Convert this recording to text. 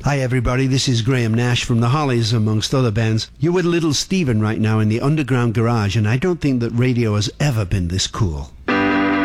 Hi everybody, this is Graham Nash from the Hollies, amongst other bands. You're with Little Steven right now in the Underground Garage, and I don't think that radio has ever been this cool.